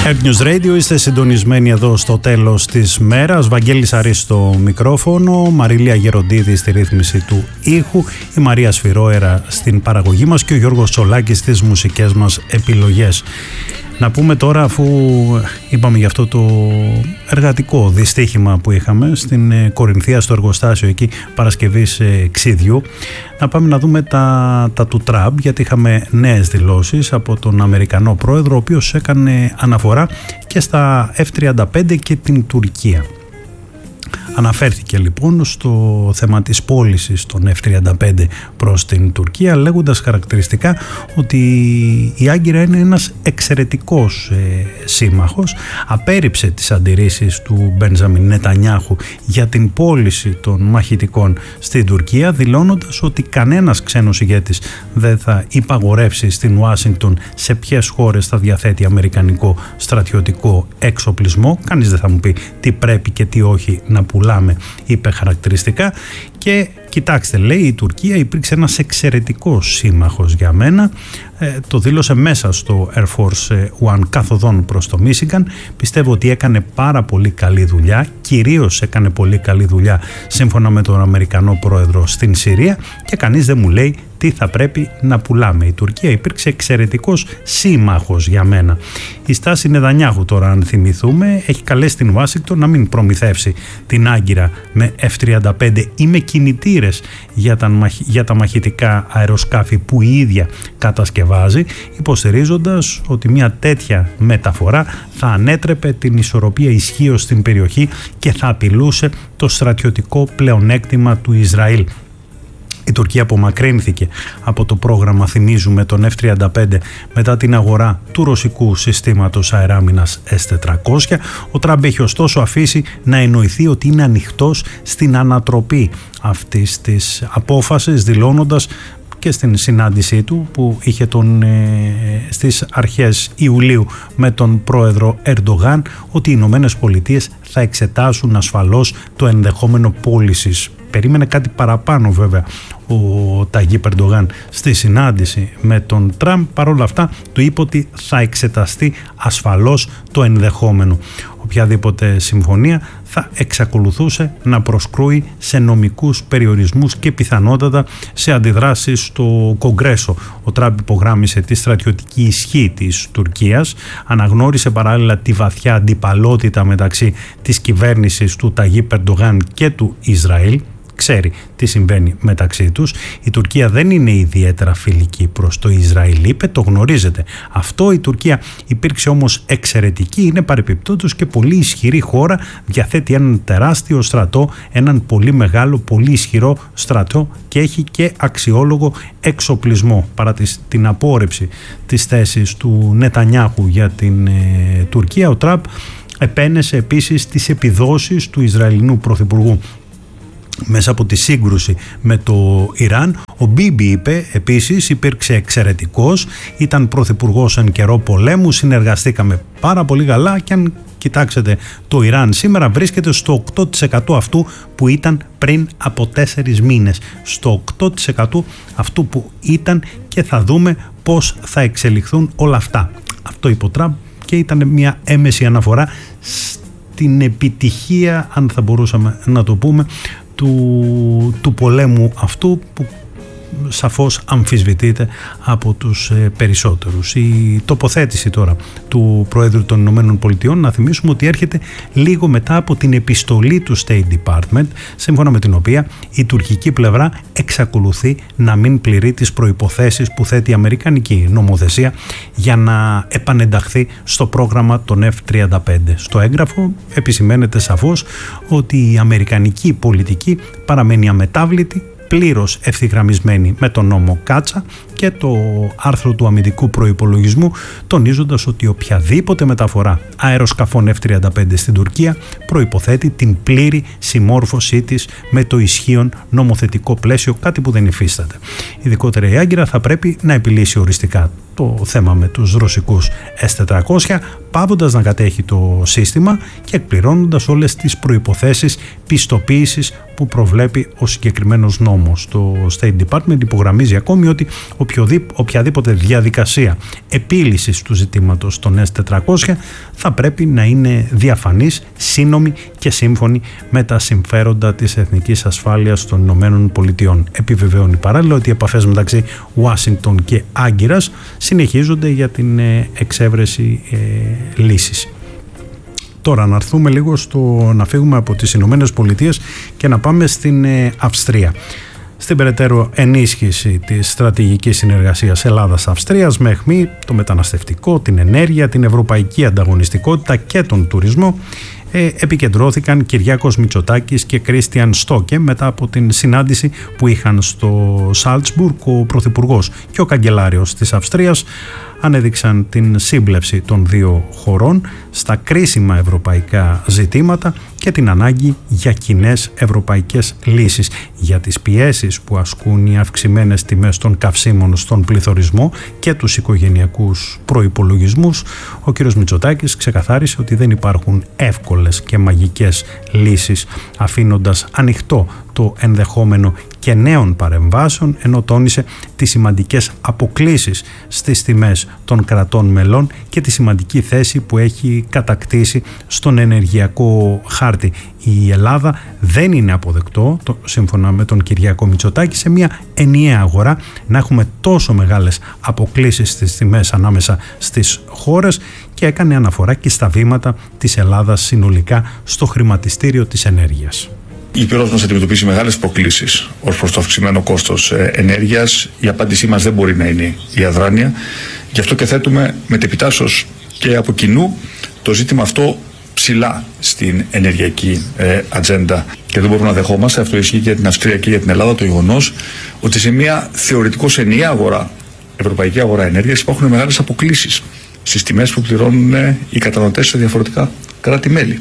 Earth News Radio, είστε συντονισμένοι εδώ στο τέλος της μέρας. Βαγγέλης Αρής στο μικρόφωνο, Μαρίλια Γεροντίδη στη ρύθμιση του ήχου, η Μαρία Σφυρόερα στην παραγωγή μας και ο Γιώργος Τσολάκης στις μουσικές μας επιλογές. Να πούμε τώρα, αφού είπαμε για αυτό το εργατικό δυστύχημα που είχαμε στην Κορινθία, στο εργοστάσιο εκεί Παρασκευής Ξίδιου, να πάμε να δούμε τα του Τραμπ, γιατί είχαμε νέες δηλώσεις από τον Αμερικανό πρόεδρο, ο οποίος έκανε αναφορά και στα F-35 και την Τουρκία. Αναφέρθηκε λοιπόν στο θέμα της πώλησης των F-35 προς την Τουρκία, λέγοντας χαρακτηριστικά ότι η Άγκυρα είναι ένας εξαιρετικός σύμμαχος. Απέρριψε τις αντιρρήσεις του Μπενζαμίν Νετανιάχου για την πώληση των μαχητικών στην Τουρκία, δηλώνοντας ότι κανένας ξένος ηγέτης δεν θα υπαγορεύσει στην Ουάσιγκτον σε ποιες χώρες θα διαθέτει αμερικανικό στρατιωτικό εξοπλισμό. Κανείς δεν θα μου πει τι πρέπει και τι όχι να πουλάμε, είπε χαρακτηριστικά. Και κοιτάξτε, λέει, η Τουρκία υπήρξε ένας εξαιρετικός σύμμαχος για μένα. Το δήλωσε μέσα στο Air Force One καθοδόν προς το Μίσιγκαν. Πιστεύω ότι έκανε πάρα πολύ καλή δουλειά, κυρίως έκανε πολύ καλή δουλειά σύμφωνα με τον Αμερικανό πρόεδρο στην Συρία, και κανείς δεν μου λέει τι θα πρέπει να πουλάμε. Η Τουρκία υπήρξε εξαιρετικός σύμμαχος για μένα. Η στάση Νετανιάχου τώρα, αν θυμηθούμε, έχει καλέσει την Ουάσιγκτον να μην προμηθεύσει την Άγκυρα με F-35 ή με κινητήρες για τα μαχητικά αεροσκάφη που η ίδια κατασκευάζει, υποστηρίζοντας ότι μια τέτοια μεταφορά θα ανέτρεπε την ισορροπία ισχύως στην περιοχή και θα απειλούσε το στρατιωτικό πλεονέκτημα του Ισραήλ. Η Τουρκία απομακρύνθηκε από το πρόγραμμα, θυμίζουμε, των F-35 μετά την αγορά του ρωσικού συστήματος αεράμινας S-400. Ο Τραμπ έχει ωστόσο αφήσει να εννοηθεί ότι είναι ανοιχτός στην ανατροπή αυτής της απόφασης, δηλώνοντας και στην συνάντησή του που είχε στις αρχές Ιουλίου με τον πρόεδρο Ερντογάν, ότι οι Ηνωμένες Πολιτείες θα εξετάσουν ασφαλώς το ενδεχόμενο πώλησης. Περίμενε κάτι παραπάνω βέβαια ο Ταγίπ Ερντογάν στη συνάντηση με τον Τραμπ. Παρόλα αυτά του είπε ότι θα εξεταστεί ασφαλώς το ενδεχόμενο. Οποιαδήποτε συμφωνία θα εξακολουθούσε να προσκρούει σε νομικούς περιορισμούς και πιθανότατα σε αντιδράσεις στο Κογκρέσο. Ο Τραμπ υπογράμμισε τη στρατιωτική ισχύ της Τουρκίας, αναγνώρισε παράλληλα τη βαθιά αντιπαλότητα μεταξύ της κυβέρνησης του Ταγίπ Ερντογάν και του Ισραήλ. Ξέρει τι συμβαίνει μεταξύ τους. Η Τουρκία δεν είναι ιδιαίτερα φιλική προς το Ισραήλ, είπε, το γνωρίζετε αυτό. Η Τουρκία υπήρξε όμως εξαιρετική, είναι παρεπιπτόντως και πολύ ισχυρή χώρα, διαθέτει έναν τεράστιο στρατό, έναν πολύ μεγάλο, πολύ ισχυρό στρατό και έχει και αξιόλογο εξοπλισμό. Παρά την απόρρεψη της θέσης του Νετανιάχου για την Τουρκία, ο Τραμπ επένεσε επίσης τις επιδόσεις του Ισραηλινού πρωθυπουργού μέσα από τη σύγκρουση με το Ιράν. Ο Μπίμπι, είπε, επίσης υπήρξε εξαιρετικός, ήταν πρωθυπουργός εν καιρό πολέμου, συνεργαστήκαμε πάρα πολύ καλά και αν κοιτάξετε το Ιράν σήμερα βρίσκεται στο 8% αυτού που ήταν πριν από 4 μήνες. Στο 8% αυτού που ήταν, και θα δούμε πώς θα εξελιχθούν όλα αυτά. Αυτό είπε ο Τραμπ και ήταν μια έμεση αναφορά στην επιτυχία, αν θα μπορούσαμε να το πούμε, του πολέμου αυτού, που σαφώς αμφισβητείται από τους περισσότερους. Η τοποθέτηση τώρα του Προέδρου των Ηνωμένων Πολιτειών, να θυμίσουμε ότι έρχεται λίγο μετά από την επιστολή του State Department, σύμφωνα με την οποία η τουρκική πλευρά εξακολουθεί να μην πληρεί τις προϋποθέσεις που θέτει η αμερικανική νομοθεσία για να επανενταχθεί στο πρόγραμμα των F-35. Στο έγγραφο επισημαίνεται σαφώς ότι η αμερικανική πολιτική παραμένει αμετάβλητη, πλήρως ευθυγραμμισμένη με τον νόμο Κάτσα και το άρθρο του αμυντικού προϋπολογισμού, τονίζοντας ότι οποιαδήποτε μεταφορά αεροσκαφών F-35 στην Τουρκία προϋποθέτει την πλήρη συμμόρφωσή της με το ισχύον νομοθετικό πλαίσιο, κάτι που δεν υφίσταται. Ειδικότερα η Άγκυρα θα πρέπει να επιλύσει οριστικά το θέμα με τους ρωσικούς S-400, πάβοντας να κατέχει το σύστημα και εκπληρώνοντας όλες τις προϋποθέσεις πιστοποίησης που προβλέπει ο συγκεκριμένος νόμος. Το State Department υπογραμμίζει ακόμη ότι οποιαδήποτε διαδικασία επίλυσης του ζητήματος των S-400 θα πρέπει να είναι διαφανής, σύνομη και σύμφωνη με τα συμφέροντα της εθνικής ασφάλειας των Ηνωμένων Πολιτειών. Επιβεβαιώνει παράλληλα ότι οι επαφές μεταξύ Ουάσιγκτον και Άγκυρας συνεχίζονται για την εξέβρεση λύσης. Τώρα να έρθουμε λίγο να φύγουμε από τις Ηνωμένες Πολιτείες και να πάμε στην Αυστρία. Στην περαιτέρω ενίσχυση της στρατηγικής συνεργασίας Ελλάδας-Αυστρίας με αιχμή το μεταναστευτικό, την ενέργεια, την ευρωπαϊκή ανταγωνιστικότητα και τον τουρισμό, επικεντρώθηκαν Κυριάκος Μητσοτάκης και Κρίστιαν Στόκε μετά από την συνάντηση που είχαν στο Σάλτσμπουργκ. Ο Πρωθυπουργός και ο Καγκελάριος της Αυστρίας ανέδειξαν την σύμπλευση των δύο χωρών στα κρίσιμα ευρωπαϊκά ζητήματα και την ανάγκη για κοινές ευρωπαϊκές λύσεις για τις πιέσεις που ασκούν οι αυξημένες τιμές των καυσίμων στον πληθωρισμό και τους οικογενειακούς προϋπολογισμούς. Ο κ. Μητσοτάκης ξεκαθάρισε ότι δεν υπάρχουν εύκολες και μαγικές λύσεις, αφήνοντας ανοιχτό το ενδεχόμενο και νέων παρεμβάσεων, ενώ τόνισε τις σημαντικές αποκλίσεις στις τιμές των κρατών μελών και τη σημαντική θέση που έχει κατακτήσει στον ενεργειακό χάρτη. Η Ελλάδα δεν είναι αποδεκτό, σύμφωνα με τον Κυριάκο Μητσοτάκη, σε μια ενιαία αγορά να έχουμε τόσο μεγάλες αποκλίσεις στις τιμές ανάμεσα στις χώρες, και έκανε αναφορά και στα βήματα της Ελλάδας συνολικά στο χρηματιστήριο της ενέργειας. Η Ήπειρος μας αντιμετωπίζει μεγάλες προκλήσεις ως προς το αυξημένο κόστος ενέργειας. Η απάντησή μας δεν μπορεί να είναι η αδράνεια. Γι' αυτό και θέτουμε μετεπιτάσσως και από κοινού το ζήτημα αυτό ψηλά στην ενεργειακή ατζέντα. Και δεν μπορούμε να δεχόμαστε, αυτό ισχύει και για την Αυστρία και για την Ελλάδα, το γεγονός ότι σε μια θεωρητικώς ενιαία αγορά, ευρωπαϊκή αγορά ενέργειας, υπάρχουν μεγάλες αποκλίσεις στις τιμές που πληρώνουν οι καταναλωτές σε διαφορετικά κράτη-μέλη.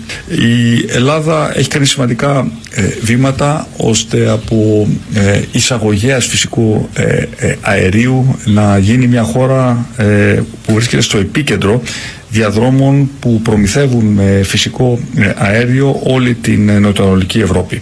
Η Ελλάδα έχει κάνει σημαντικά βήματα ώστε από εισαγωγέας φυσικού αερίου να γίνει μια χώρα που βρίσκεται στο επίκεντρο διαδρόμων που προμηθεύουν με φυσικό αέριο όλη την νοτιοανατολική Ευρώπη.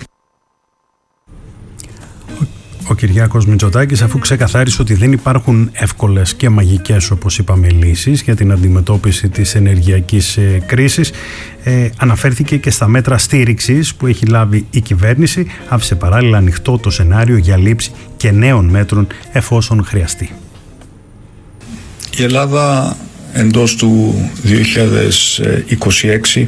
Ο Κυριάκος Μητσοτάκης, αφού ξεκαθάρισε ότι δεν υπάρχουν εύκολες και μαγικές, όπως είπαμε, λύσεις για την αντιμετώπιση της ενεργειακής κρίσης, αναφέρθηκε και στα μέτρα στήριξης που έχει λάβει η κυβέρνηση, άφησε παράλληλα ανοιχτό το σενάριο για λήψη και νέων μέτρων εφόσον χρειαστεί. Η Ελλάδα εντός του 2026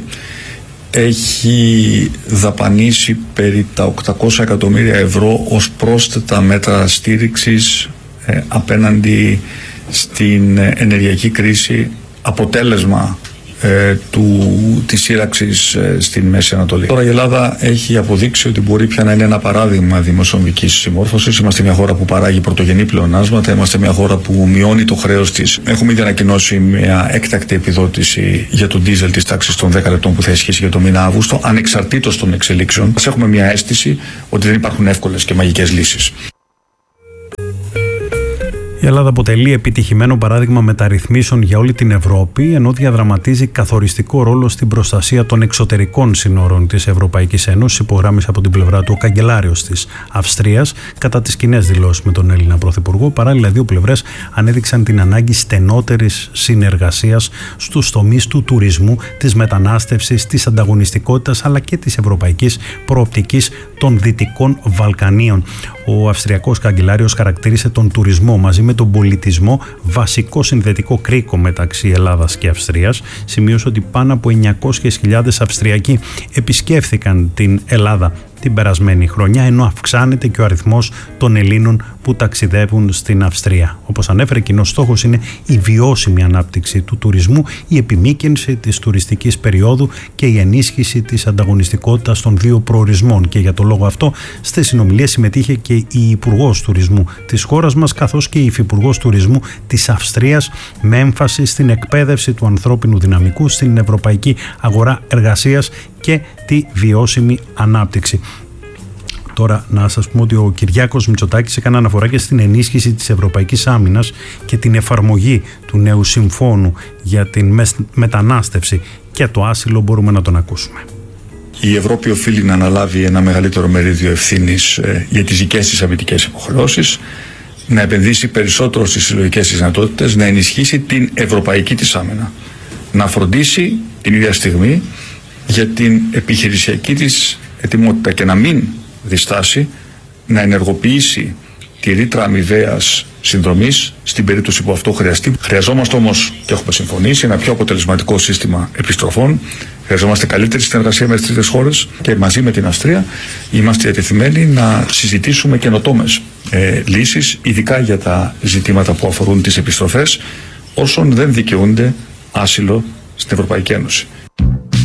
έχει δαπανίσει περί τα 800 εκατομμύρια ευρώ ως πρόσθετα μέτρα στήριξης απέναντι στην ενεργειακή κρίση, αποτέλεσμα της σύραξης στην Μέση Ανατολή. Τώρα η Ελλάδα έχει αποδείξει ότι μπορεί πια να είναι ένα παράδειγμα δημοσιονομικής συμμόρφωσης. Είμαστε μια χώρα που παράγει πρωτογενή πλεονάσματα, είμαστε μια χώρα που μειώνει το χρέος της. Έχουμε ήδη ανακοινώσει μια έκτακτη επιδότηση για τον ντίζελ της τάξης των 10 λεπτών που θα ισχύσει για το μήνα Αύγουστο, ανεξαρτήτως των εξελίξεων. Έχουμε μια αίσθηση ότι δεν υπάρχουν εύκολες και μαγικές λύσεις. Η Ελλάδα αποτελεί επιτυχημένο παράδειγμα μεταρρυθμίσεων για όλη την Ευρώπη, ενώ διαδραματίζει καθοριστικό ρόλο στην προστασία των εξωτερικών συνόρων της Ευρωπαϊκής Ένωσης, υπογράμμισε από την πλευρά του ο Καγκελάριος της Αυστρίας κατά τις κοινές δηλώσεις με τον Έλληνα Πρωθυπουργό. Παράλληλα, δύο πλευρές ανέδειξαν την ανάγκη στενότερης συνεργασίας στους τομείς του τουρισμού, της μετανάστευσης, της ανταγωνιστικότητας αλλά και της ευρωπαϊκής προοπτικής των Δυτικών Βαλκανίων. Ο Αυστριακός Καγκελάριος χαρακτήρισε τον τουρισμό μαζί με τον πολιτισμό βασικό συνδετικό κρίκο μεταξύ Ελλάδας και Αυστρίας. Σημείωσε ότι πάνω από 900.000 Αυστριακοί επισκέφθηκαν την Ελλάδα την περασμένη χρονιά, ενώ αυξάνεται και ο αριθμός των Ελλήνων που ταξιδεύουν στην Αυστρία. Όπως ανέφερε, κοινός στόχος είναι η βιώσιμη ανάπτυξη του τουρισμού, η επιμήκυνση της τουριστικής περίοδου και η ενίσχυση της ανταγωνιστικότητας των δύο προορισμών. Και για το λόγο αυτό, στις συνομιλίες συμμετείχε και η Υπουργός Τουρισμού της χώρας μας, καθώς και η Υφυπουργός Τουρισμού της Αυστρίας, με έμφαση στην εκπαίδευση του ανθρώπινου δυναμικού, στην ευρωπαϊκή αγορά εργασίας και τη βιώσιμη ανάπτυξη. Τώρα, να σας πούμε ότι ο Κυριάκος Μητσοτάκης έκανε αναφορά και στην ενίσχυση της ευρωπαϊκής άμυνας και την εφαρμογή του νέου συμφώνου για την μετανάστευση και το άσυλο. Μπορούμε να τον ακούσουμε. Η Ευρώπη οφείλει να αναλάβει ένα μεγαλύτερο μερίδιο ευθύνης για τις δικές της αμυντικές υποχρεώσεις, να επενδύσει περισσότερο στις συλλογικές της δυνατότητες, να ενισχύσει την ευρωπαϊκή της άμυνα, να φροντίσει την ίδια στιγμή για την επιχειρησιακή της ετοιμότητα και να μην διστάσει να ενεργοποιήσει τη ρήτρα αμοιβαίας συνδρομής στην περίπτωση που αυτό χρειαστεί. Χρειαζόμαστε όμως, και έχουμε συμφωνήσει, ένα πιο αποτελεσματικό σύστημα επιστροφών. Χρειαζόμαστε καλύτερη συνεργασία με τις τρίτες χώρες και μαζί με την Αυστρία είμαστε διατεθειμένοι να συζητήσουμε καινοτόμες λύσεις, ειδικά για τα ζητήματα που αφορούν τις επιστροφές όσων δεν δικαιούνται άσυλο στην Ευρωπαϊκή Ένωση.